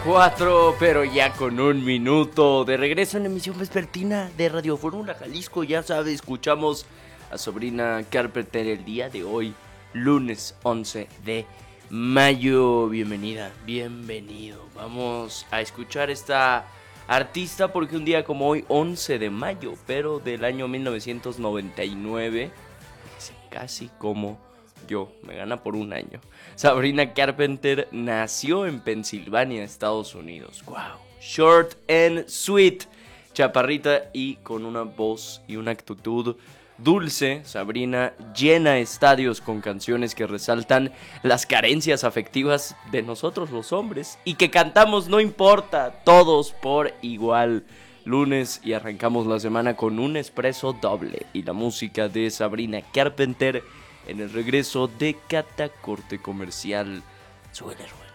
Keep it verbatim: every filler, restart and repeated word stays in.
Cuatro, pero ya con un minuto. De regreso en emisión vespertina de Radio Fórmula Jalisco. Ya sabes, escuchamos a Sabrina Carpenter el día de hoy, lunes once de mayo. Bienvenida, bienvenido. Vamos a escuchar esta artista porque un día como hoy, once de mayo, pero del año mil novecientos noventa y nueve, casi como yo, me gana por un año. Sabrina Carpenter nació en Pensilvania, Estados Unidos. Wow, short and sweet, chaparrita y con una voz y una actitud dulce. Sabrina llena estadios con canciones que resaltan las carencias afectivas de nosotros los hombres y que cantamos no importa, todos por igual. Lunes y arrancamos la semana con un expreso doble y la música de Sabrina Carpenter en el regreso de Catacorte Comercial. Suele,